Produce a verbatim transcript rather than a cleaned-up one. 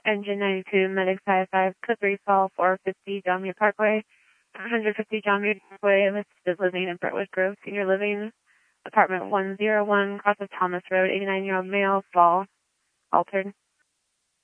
Engine ninety-two, Medic five five, code three, fall four fifty, John Muir Parkway, one fifty John Muir Parkway, listed living in Brentwood Grove, senior living, apartment one oh one, cross of Thomas Road, eighty-nine-year-old male, fall, altered.